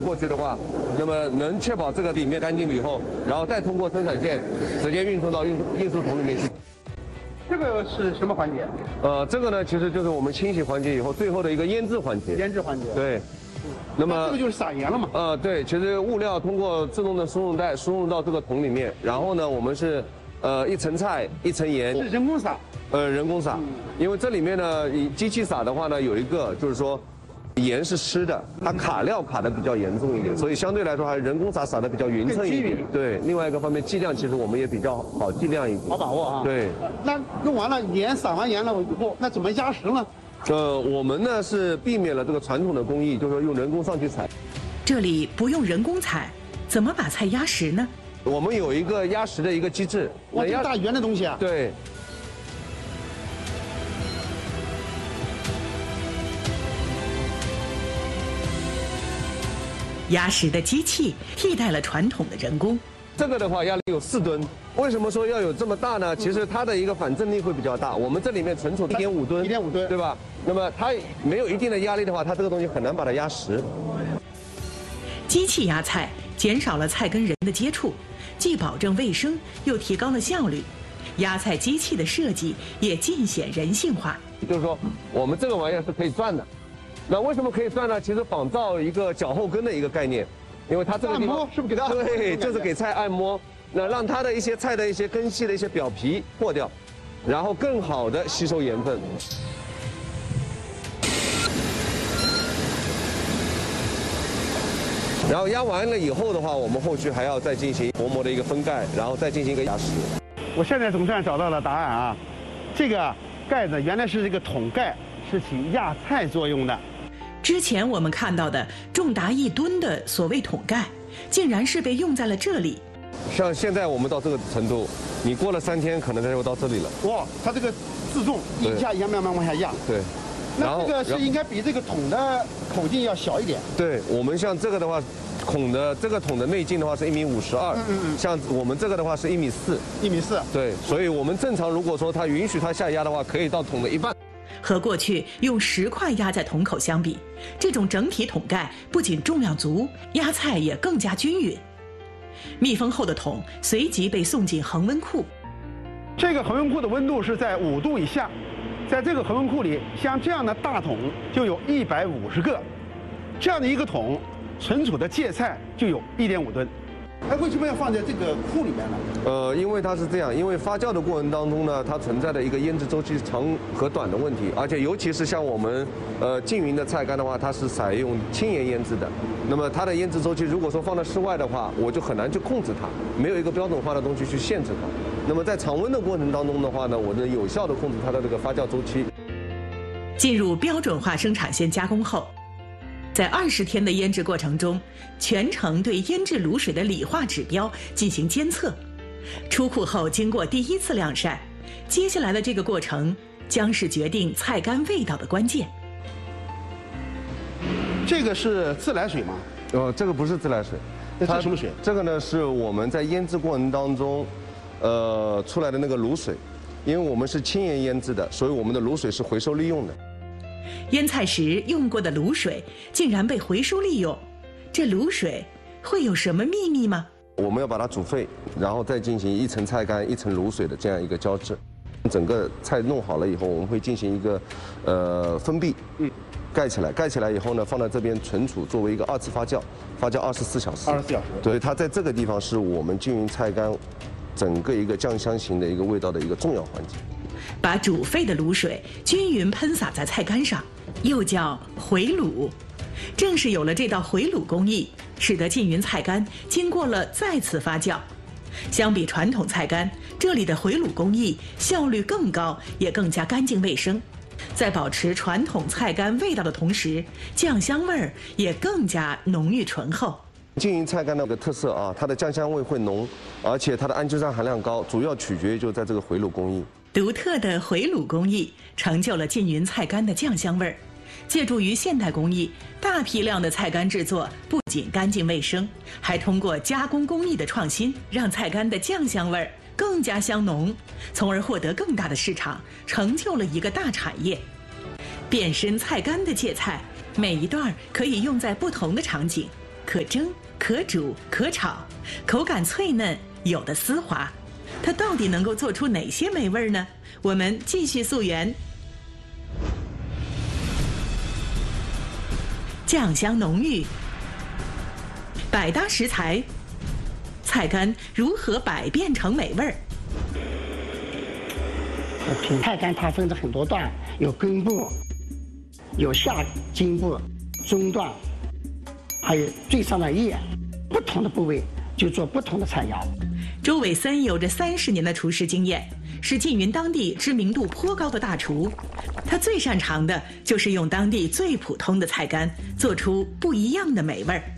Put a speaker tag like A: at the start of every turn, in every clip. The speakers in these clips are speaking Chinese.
A: 过去的话，那么能确保这个里面干净了以后，然后再通过生产线直接运送到运输桶里面去。
B: 这个是什么环节？
A: 这个呢，其实就是我们清洗环节以后最后的一个腌制环节。
B: 腌制环节。
A: 对。那么
B: 这个就是撒盐了嘛？
A: 对，其实物料通过自动的输入带输入到这个桶里面，然后呢，我们是一层菜一层盐。
B: 是人工撒。
A: 人工撒，因为这里面呢，以机器撒的话呢，有一个就是说。盐是湿的，它卡料卡的比较严重一点，所以相对来说还是人工撒的比较匀称一点。对，另外一个方面剂量其实我们也比较好剂量一点，
B: 好把握啊。
A: 对。
B: 那弄完了盐撒完盐了以后，那怎么压实呢？
A: 我们呢是避免了这个传统的工艺，就是说用人工上去采。
C: 这里不用人工采，怎么把菜压实呢？
A: 我们有一个压实的一个机制。
B: 哇，这么大圆的东西啊？
A: 对。
C: 压实的机器替代了传统的人工。
A: 这个的话压力有4吨，为什么说要有这么大呢？其实它的一个反震力会比较大。我们这里面存储1.5吨
B: ，1.5吨，
A: 对吧？那么它没有一定的压力的话，它这个东西很难把它压实。
C: 机器压菜减少了菜跟人的接触，既保证卫生，又提高了效率。压菜机器的设计也尽显人性化。
A: 就是说，我们这个玩意儿是可以转的。那为什么可以转呢？其实仿造一个脚后跟的一个概念，因为它这个地方
B: 是不是给它？
A: 对，就是给菜按摩，那让它的一些菜的一些根系的一些表皮破掉，然后更好的吸收盐分。然后压完了以后的话，我们后续还要再进行薄膜的一个封盖，然后再进行一个压实。
B: 我现在总算找到了答案啊，这个盖子原来是这个桶盖，是起压菜作用的。
C: 之前我们看到的重达1吨的所谓桶盖，竟然是被用在了这里。
A: 像现在我们到这个程度，你过了3天，可能它就到这里了。
B: 哇，它这个自动一下慢慢往下压。
A: 对。
B: 那这个是应该比这个桶的口径要小一点。
A: 对，我们像这个的话，这个桶的内径的话是1.52米，像我们这个的话是1.4米。
B: 1.4米。
A: 对，所以我们正常如果说它允许它下压的话，可以到桶的1半。
C: 和过去用石块压在桶口相比，这种整体桶盖不仅重量足，压菜也更加均匀。密封后的桶随即被送进恒温库。
B: 这个恒温库的温度是在5度以下，在这个恒温库里，像这样的大桶就有150个，这样的一个桶存储的芥菜就有1.5吨。它为什么要放在这个库里面呢？
A: 因为它是这样，因为发酵的过程当中呢，它存在的一个腌制周期长和短的问题，而且尤其是像我们缙云的菜干的话，它是采用轻盐腌制的，那么它的腌制周期如果说放在室外的话，我就很难去控制它，没有一个标准化的东西去限制它。那么在常温的过程当中的话呢，我能有效的控制它的这个发酵周期。
C: 进入标准化生产线加工后，在20天的腌制过程中，全程对腌制卤水的理化指标进行监测。出库后经过第1次晾晒，接下来的这个过程将是决定菜干味道的关键。
B: 这个是自来水吗？
A: 这个不是自来水，
B: 它是什么水？
A: 这个呢是我们在腌制过程当中，出来的那个卤水，因为我们是轻盐腌制的，所以我们的卤水是回收利用的。
C: 腌菜时用过的卤水竟然被回收利用，这卤水会有什么秘密吗？
A: 我们要把它煮沸，然后再进行1层菜干1层卤水的这样一个交织。整个菜弄好了以后，我们会进行一个封闭，盖起来。盖起来以后呢，放在这边存储，作为一个2次发酵，发酵24小时。
B: 24小时。
A: 对，它在这个地方是我们缙云菜干整个一个酱香型的一个味道的一个重要环节。
C: 把煮沸的卤水均匀喷洒在菜干上，又叫回卤。正是有了这道回卤工艺，使得缙云菜干经过了再次发酵。相比传统菜干，这里的回卤工艺效率更高，也更加干净卫生。在保持传统菜干味道的同时，酱香味儿也更加浓郁醇厚。
A: 缙云菜干的一个特色啊，它的酱香味会浓，而且它的氨基酸含量高，主要取决于就在这个回卤工艺。
C: 独特的回卤工艺成就了缙云菜干的酱香味儿。借助于现代工艺，大批量的菜干制作不仅干净卫生，还通过加工工艺的创新，让菜干的酱香味儿更加香浓，从而获得更大的市场，成就了一个大产业。变身菜干的芥菜，每一段可以用在不同的场景， 可蒸、可煮、可炒，口感脆嫩，有的丝滑。它到底能够做出哪些美味呢？我们继续溯源。酱香浓郁，百搭食材，菜干如何百变成美味儿？
D: 品菜干它分成很多段，有根部，有下茎部、中段，还有最上的叶，不同的部位就做不同的菜肴。
C: 周伟森有着30年的厨师经验，是缙云当地知名度颇高的大厨。他最擅长的就是用当地最普通的菜干，做出不一样的美味儿。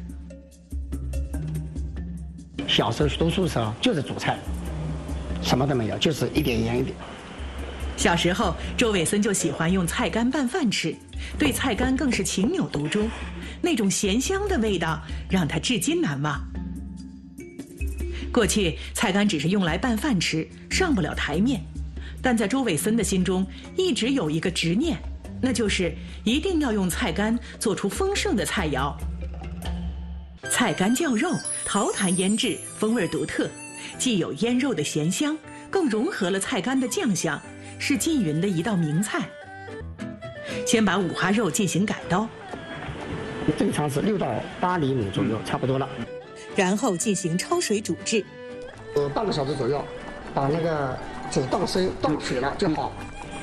D: 小时候读书的时候就是煮菜，什么都没有，就是一点盐一点。
C: 小时候，周伟森就喜欢用菜干拌饭吃，对菜干更是情有独钟。那种咸香的味道让他至今难忘。过去，菜干只是用来拌饭吃，上不了台面。但在周伟森的心中，一直有一个执念，那就是一定要用菜干做出丰盛的菜肴。菜干叫肉，陶坛腌制，风味独特，既有腌肉的咸香，更融合了菜干的酱香，是缙云的一道名菜。先把五花肉进行改刀，
D: 正常是6到8厘米左右，差不多了。
C: 然后进行焯水煮制，
D: 半个小时左右，把那个煮到深到水了就好。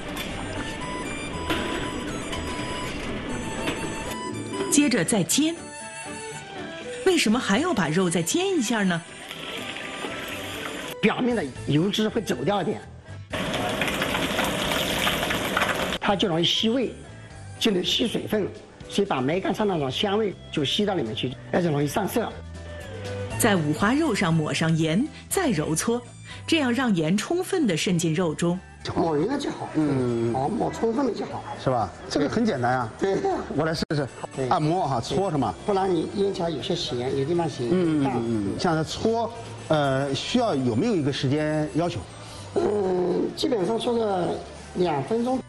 C: 接着再煎。为什么还要把肉再煎一下呢？
D: 表面的油脂会走掉一点，它就容易吸味，就能吸水分，所以把梅干菜那种香味就吸到里面去，而且容易上色。
C: 在五花肉上抹上盐，再揉搓，这样让盐充分地渗进肉中。
D: 抹匀了就好，好抹充分了就好，
E: 是吧？这个很简单啊。
D: 对，
E: 我来试试，按摩哈，搓是吗？
D: 不然你腌起来有些咸，有地方咸。
E: 像这搓，需要有没有一个时间要求？
D: 基本上说个2分钟。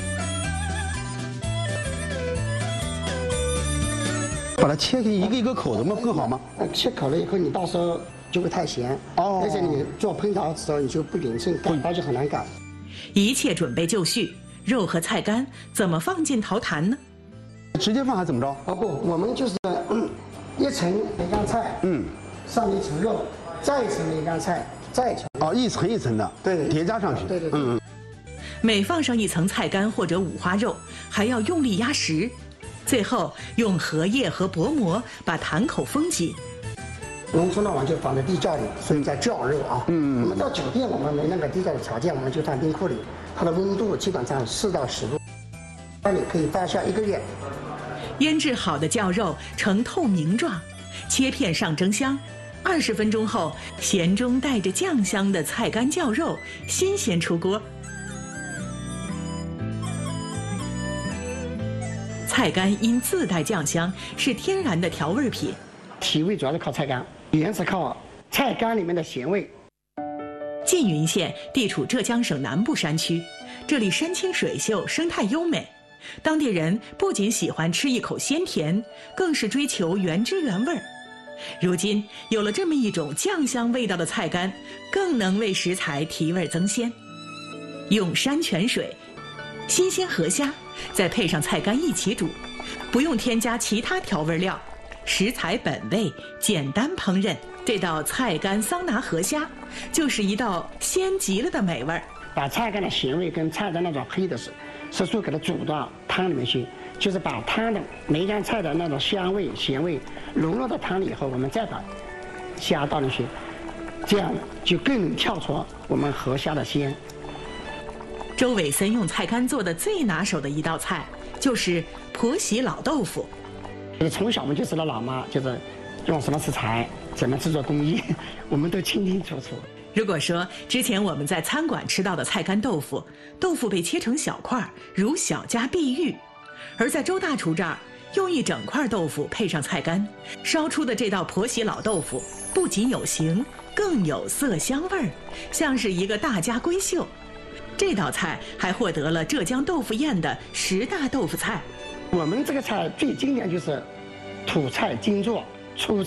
E: 把它切开一个一个口，怎么更好吗？
D: 切口了以后，你到时候就会太咸，而且你做烹调的时候你就不匀称，改刀就很难改。
C: 一切准备就绪，肉和菜干怎么放进陶坛呢？
E: 直接放还是怎么着？
D: 不，我们就是一层梅干菜，上面一层肉，再一层梅干菜，再一层。
E: 一层一层的，
D: 对，
E: 叠加上去。
D: 对。
C: 每放上一层菜干或者五花肉，还要用力压实，最后用荷叶和薄膜把坛口封紧。
D: 农村呢，我们就放在地窖里，所以叫窖肉啊。我们到酒店，我们没那个地窖的条件，我们就放冰库里，它的温度基本上4到10度，那你可以发酵1个月。
C: 腌制好的窖肉呈透明状，切片上蒸箱。20分钟后，咸中带着酱香的菜干窖肉新鲜出锅。菜干因自带酱香，是天然的调味品。
D: 提味主要是靠菜干，盐是靠菜干里面的咸味。
C: 缙云县地处浙江省南部山区，这里山清水秀，生态优美。当地人不仅喜欢吃一口鲜甜，更是追求原汁原味儿。如今有了这么一种酱香味道的菜干，更能为食材提味增鲜。用山泉水、新鲜河虾，再配上菜干一起煮，不用添加其他调味料，食材本味，简单烹饪。这道菜干桑拿河虾就是一道鲜极了的美味儿。
D: 把菜干的咸味跟菜的那种黑的色素给它煮到汤里面去，就是把汤的梅干菜的那种香味、咸味融入到汤里以后，我们再把虾倒进去，这样就更能跳出我们河虾的鲜。
C: 周伟森用菜干做的最拿手的一道菜就是婆媳老豆腐。
D: 从小我们就知道老妈就是用什么食材，怎么制作工艺，我们都清清楚楚。
C: 如果说之前我们在餐馆吃到的菜干豆腐，豆腐被切成小块，如小家碧玉；而在周大厨这儿，用一整块豆腐配上菜干，烧出的这道婆媳老豆腐不仅有形，更有色香味儿，像是一个大家闺秀。这道菜还获得了浙江豆腐宴的10大豆腐菜。
D: 我们这个菜最经典就是土菜精做初